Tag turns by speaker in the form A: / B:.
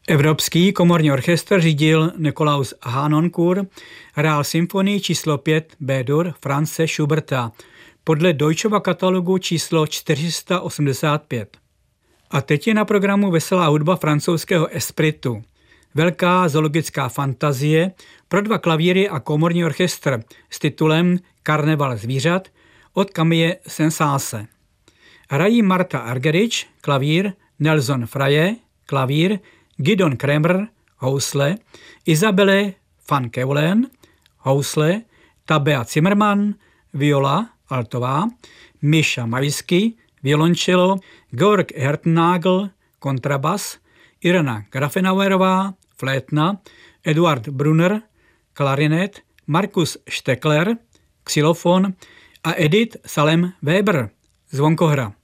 A: Evropský komorní orchestr řídil Nikolaus Harnoncourt, hrál symfonii číslo 5 B-dur Franze Schuberta podle Deutschova katalogu číslo 485. A teď je na programu veselá hudba francouzského Espritu. Velká zoologická fantazie pro 2 klavíry a komorní orchestr s titulem Karneval zvířat od Camille Saint-Saëns. Hrají Marta Argerich, klavír, Nelson Fraye, klavír, Gidon Kremer, housle, Isabelle van Keulen, housle, Tabea Zimmermann, viola, altová, Misha Majsky, violoncello, Georg Hertnagel, kontrabas, Irena Grafenauerová, flétna, Eduard Brunner, klarinet, Markus Steckler, xylofon a Edith Salem Weber, zvonkohra.